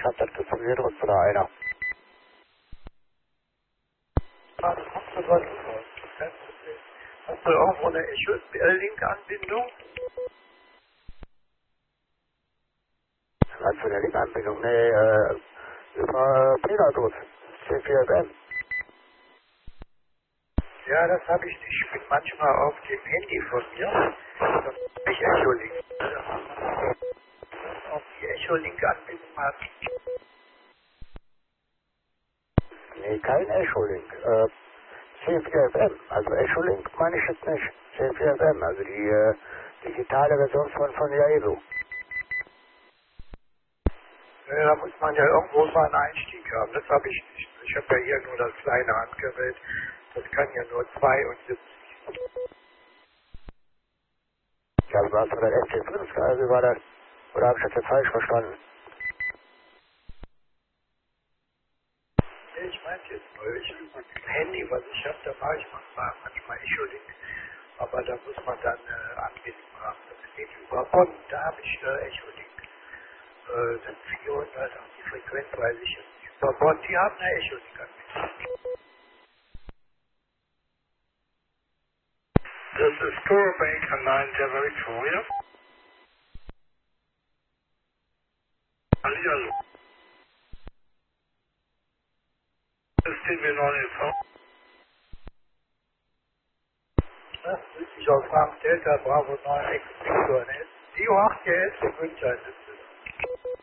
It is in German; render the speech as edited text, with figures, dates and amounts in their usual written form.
hat das zu mir drückt oder einer. Ah, das kommt so was. Hast du irgendwo eine Echo-Link-Anbindung? Was für eine Linkanbindung? Nee, über Pegasus, C4FM. Ja, das habe ich nicht. Ich bin manchmal auf dem Handy von mir. Das ist nicht Echo-Link. Auf die Echo-Link-Anbindung habe ich nicht. Nee, kein Echo-Link. C4FM, also Echo-Link meine ich jetzt nicht. C4FM, also die digitale Version von Yaesu. Ja, da muss man ja irgendwo mal einen Einstieg haben. Das habe ich nicht. Ich habe ja hier nur das kleine Handgerät. Das kann ja nur 72. Ja, also hast du das FT5, also war das, oder habe ich das jetzt falsch verstanden? Nee, ich meine jetzt mal, ich über das Handy, was ich habe, da mache ich manchmal Echo-Link. Aber da muss man dann Anbindung haben. Das geht über Bonn. Da habe ich Echo-Link. Sind 400, auch die Frequenz weiß ich jetzt nicht. Über Bonn, die haben eine Echo-Link-Anbindung. This is Store Bank on 9 Victoria. Hallihallo. System B9 Das ist sich auf Frank Delta Bravo 9 X Victor. Die 8 GS in München.